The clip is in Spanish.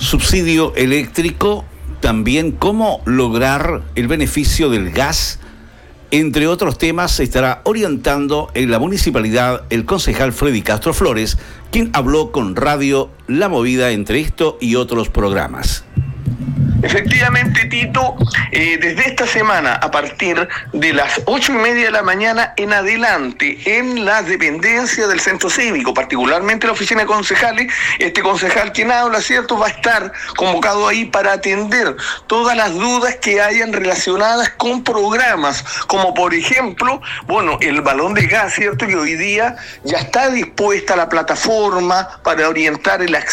subsidio eléctrico, también cómo lograr el beneficio del gas. Entre otros temas, se estará orientando en la municipalidad el concejal Freddy Castro Flores, quien habló con Radio La Movida entre esto y otros programas. Efectivamente, Tito, desde esta semana, a partir de las 8:30 de la mañana en adelante, en la dependencia del centro cívico, particularmente la oficina de concejales, este concejal quien habla, ¿cierto?, va a estar convocado ahí para atender todas las dudas que hayan relacionadas con programas, como por ejemplo, bueno, el balón de gas, ¿cierto?, que hoy día ya está dispuesta la plataforma para orientar el acceso